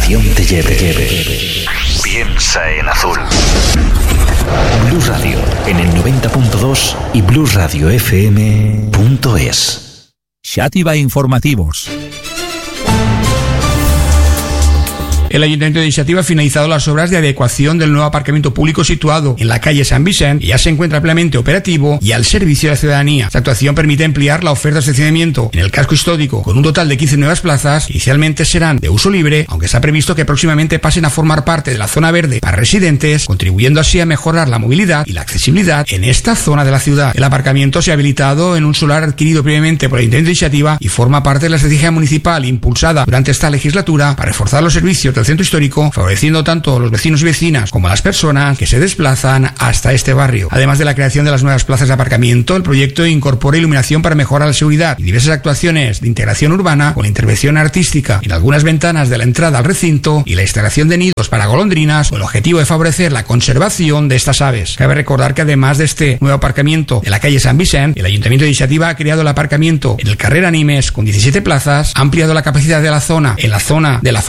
imaginación te lleve. Piensa en azul. Blues Radio en el 90.2 y bluesradiofm.es. Xàtiva Informativos. El Ayuntamiento de Xàtiva ha finalizado las obras de adecuación del nuevo aparcamiento público situado en la calle San Vicent y ya se encuentra plenamente operativo y al servicio de la ciudadanía. Esta actuación permite ampliar la oferta de estacionamiento en el casco histórico con un total de 15 nuevas plazas. Inicialmente serán de uso libre, aunque está previsto que próximamente pasen a formar parte de la zona verde para residentes, contribuyendo así a mejorar la movilidad y la accesibilidad en esta zona de la ciudad. El aparcamiento se ha habilitado en un solar adquirido previamente por el Ayuntamiento de Xàtiva y forma parte de la estrategia municipal impulsada durante esta legislatura para reforzar los servicios del centro histórico, favoreciendo tanto a los vecinos y vecinas como a las personas que se desplazan hasta este barrio. Además de la creación de las nuevas plazas de aparcamiento, el proyecto incorpora iluminación para mejorar la seguridad y diversas actuaciones de integración urbana con la intervención artística en algunas ventanas de la entrada al recinto y la instalación de nidos para golondrinas con el objetivo de favorecer la conservación de estas aves. Cabe recordar que además de este nuevo aparcamiento en la calle San Vicent, el Ayuntamiento de Xàtiva ha creado el aparcamiento en el carrer Animes con 17 plazas, ha ampliado la capacidad de la zona en la zona de la